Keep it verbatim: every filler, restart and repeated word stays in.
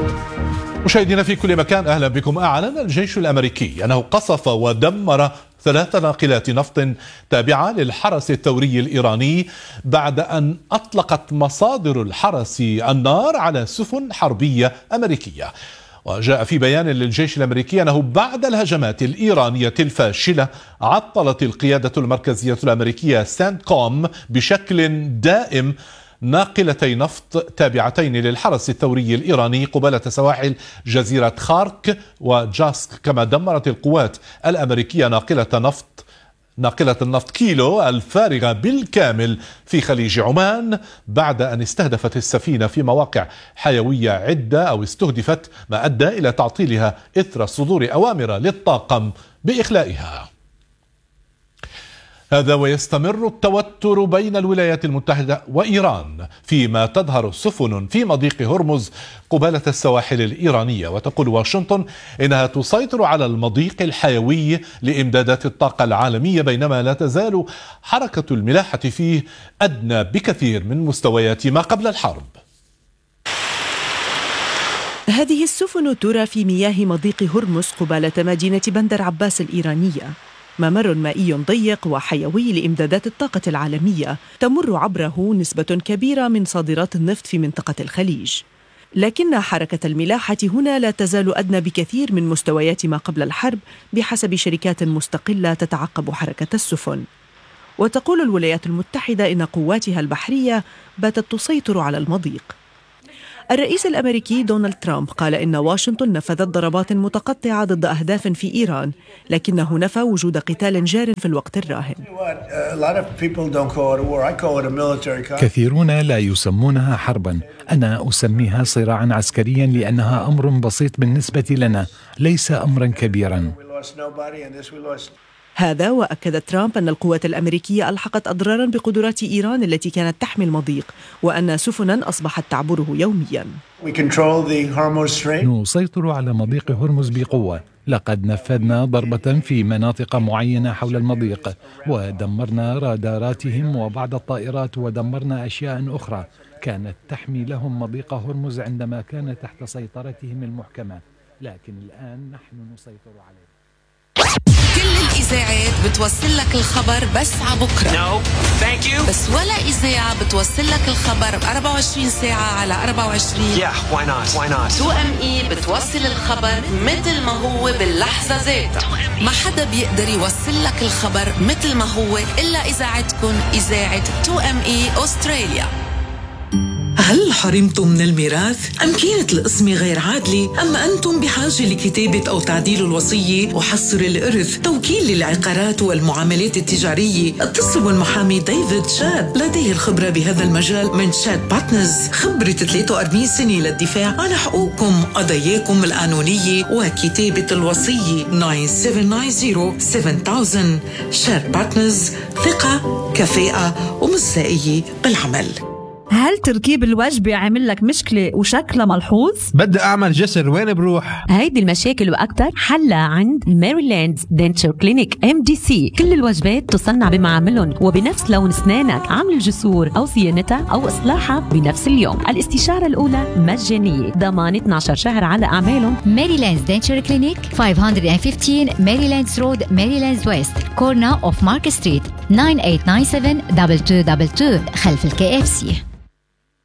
مشاهدينا في كل مكان، أهلا بكم. أعلن الجيش الأمريكي أنه قصف ودمر ثلاث ناقلات نفط تابعة للحرس الثوري الإيراني بعد أن أطلقت مصادر الحرس النار على سفن حربية أمريكية. وجاء في بيان للجيش الأمريكي أنه بعد الهجمات الإيرانية الفاشلة عطلت القيادة المركزية الأمريكية ساند كوم بشكل دائم ناقلتي نفط تابعتين للحرس الثوري الإيراني قبالة سواحل جزيرة خارك وجاسك. كما دمرت القوات الأمريكية ناقلة نفط ناقلة النفط كيلو الفارغة بالكامل في خليج عمان بعد أن استهدفت السفينة في مواقع حيوية عدة أو استهدفت، ما أدى إلى تعطيلها إثر صدور أوامر للطاقم بإخلائها. هذا ويستمر التوتر بين الولايات المتحدة وإيران فيما تظهر سفن في مضيق هرمز قبالة السواحل الإيرانية. وتقول واشنطن إنها تسيطر على المضيق الحيوي لإمدادات الطاقة العالمية، بينما لا تزال حركة الملاحة فيه أدنى بكثير من مستويات ما قبل الحرب. هذه السفن ترى في مياه مضيق هرمز قبالة مدينة بندر عباس الإيرانية، ممر مائي ضيق وحيوي لإمدادات الطاقة العالمية تمر عبره نسبة كبيرة من صادرات النفط في منطقة الخليج. لكن حركة الملاحة هنا لا تزال أدنى بكثير من مستويات ما قبل الحرب بحسب شركات مستقلة تتعقب حركة السفن. وتقول الولايات المتحدة إن قواتها البحرية باتت تسيطر على المضيق. الرئيس الأمريكي دونالد ترامب قال إن واشنطن نفذت ضربات متقطعة ضد أهداف في إيران، لكنه نفى وجود قتال جار في الوقت الراهن. كثيرون لا يسمونها حربا، أنا أسميها صراعا عسكريا لأنها أمر بسيط بالنسبة لنا، ليس أمرا كبيرا. هذا وأكد ترامب أن القوات الأمريكية ألحقت أضرارا بقدرات إيران التي كانت تحمي المضيق، وأن سفنا أصبحت تعبره يوميا. نسيطر على مضيق هرمز بقوة، لقد نفذنا ضربة في مناطق معينة حول المضيق ودمرنا راداراتهم وبعض الطائرات، ودمرنا أشياء أخرى كانت تحمي لهم مضيق هرمز عندما كان تحت سيطرتهم المحكمة، لكن الآن نحن نسيطر عليه. كل الإذاعات بتوصل لك الخبر بس عبكرة. No, thank you. بس ولا إذاعة بتوصل لك الخبر أربعة وعشرين ساعة على أربعة وعشرين. Yeah, why not? Why not? تو إم إي بتوصل الخبر مثل ما هو باللحظة ذاتها. ما حدا بيقدر يوصل لك الخبر مثل ما هو إلا إذاعتكم، إذاعة تو إم إي أستراليا. هل حرمتم من الميراث؟ أم كانت القسمة غير عادلة؟ أما أنتم بحاجة لكتابة أو تعديل الوصية وحصر الإرث، توكيل للعقارات والمعاملات التجارية؟ اتصلوا بالمحامي ديفيد شاد، لديه الخبرة بهذا المجال من شاد بارتنرز، خبرة ثلاثة وأربعين سنة للدفاع عن حقوقكم، قضاياكم القانونية وكتابة الوصية. تسعة سبعة تسعة صفر سبعة ألف. شاد بارتنرز، ثقة، كفاءة ومصداقية بالعمل. هل تركيب الوجبة عامل لك مشكلة وشكلها ملحوظ؟ بدي أعمل جسر، وين بروح؟ هيدي المشاكل وأكتر حلها عند ماريلاند دنتشر كلينيك إم دي سي. كل الوجبات تصنع بمعاملهم وبنفس لون أسنانك، عمل الجسور أو صيانتها أو إصلاحها بنفس اليوم. الاستشارة الأولى مجانية، ضمان اثني عشر شهر على أعمالهم. ماريلاند دنتشر كلينيك خمسمية وخمستاشر ماريلاند رود، ماريلاند ويست، كورنا أوف مارك ستريت، تسعة ثمانية تسعة سبعة اثنين اثنين اثنين اثنين خلف الكي اف سي.